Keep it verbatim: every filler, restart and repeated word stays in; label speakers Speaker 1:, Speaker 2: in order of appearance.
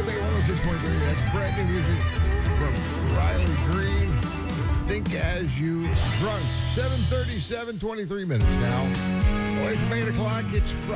Speaker 1: K B one oh six point three. That's brand new music from Riley Green. Think As You Drunk. seven thirty-seven, twenty-three minutes now. Away from eight o'clock, it's Friday.